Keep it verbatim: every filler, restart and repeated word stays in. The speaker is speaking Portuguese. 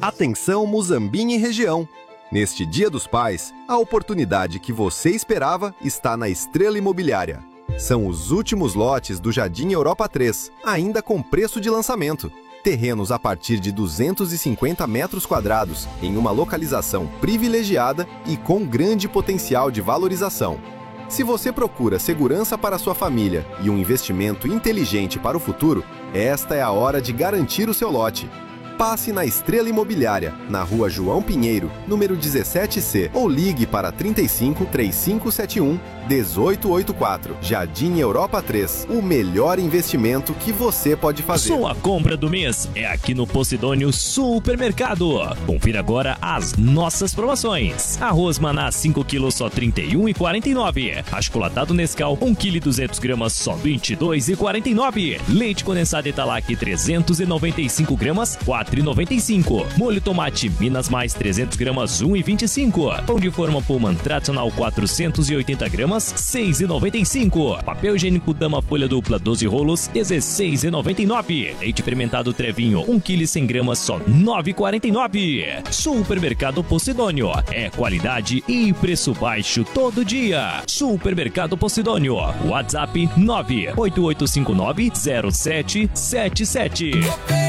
Atenção Muzambinho e região! Neste Dia dos Pais, a oportunidade que você esperava está na Estrela Imobiliária. São os últimos lotes do Jardim Europa três, ainda com preço de lançamento. Terrenos a partir de duzentos e cinquenta metros quadrados, em uma localização privilegiada e com grande potencial de valorização. Se você procura segurança para sua família e um investimento inteligente para o futuro, esta é a hora de garantir o seu lote. Passe na Estrela Imobiliária, na Rua João Pinheiro, número dezessete C, ou ligue para trinta e cinco, trinta e cinco setenta e um, dezoito oitenta e quatro. Jardim Europa três, o melhor investimento que você pode fazer. Sua compra do mês é aqui no Posidônio Supermercado. Confira agora as nossas promoções. Arroz Maná cinco quilos só trinta e um reais e quarenta e nove centavos. Achocolatado Nescau um quilo e duzentos gramas só vinte e dois reais e quarenta e nove centavos. Leite condensado Italac trezentos e noventa e cinco gramas, quatro reais e noventa e cinco centavos. Molho tomate Minas Mais trezentos gramas, um real e vinte e cinco centavos. Pão de forma Pullman tradicional quatrocentos e oitenta gramas, seis reais e noventa e cinco centavos. Papel higiênico Dama folha dupla doze rolos, dezesseis reais e noventa e nove centavos. Leite fermentado Trevinho um quilo e cem gramas, só nove reais e quarenta e nove centavos. Supermercado Posidônio, é qualidade e preço baixo todo dia. Supermercado Posidônio, WhatsApp nove oito oito cinco nove zero sete sete sete.